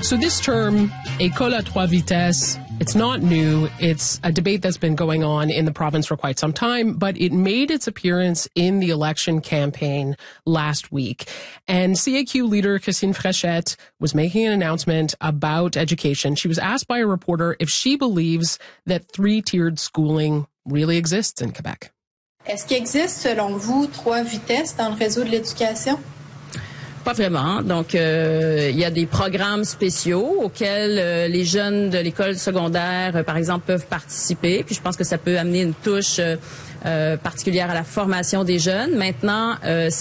So this term, école à trois vitesses, it's not new. It's a debate that's been going on in the province for quite some time, but it made its appearance in the election campaign last week. And CAQ leader Christine Fréchette was making an announcement about education. She was asked by a reporter if she believes that three-tiered schooling really exists in Quebec. Est-ce qu'il existe, selon vous, trois vitesses dans le réseau de l'éducation? Pas vraiment. Donc, il y a des programmes spéciaux auxquels les jeunes de l'école secondaire, par exemple, peuvent participer. Puis je pense que ça peut amener une touche particulière à la formation des jeunes. Maintenant,